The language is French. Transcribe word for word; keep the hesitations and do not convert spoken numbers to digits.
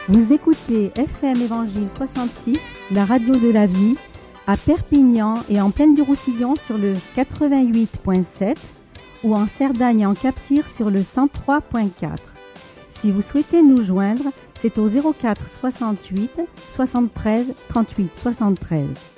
Vous écoutez F M Évangile soixante-six, la radio de la vie, à Perpignan et en Plaine du Roussillon sur le quatre-vingt-huit virgule sept ou en Cerdagne et en Cap-Cyr sur le cent trois virgule quatre. Si vous souhaitez nous joindre, c'est au zéro quatre soixante-huit soixante-treize trente-huit soixante-treize.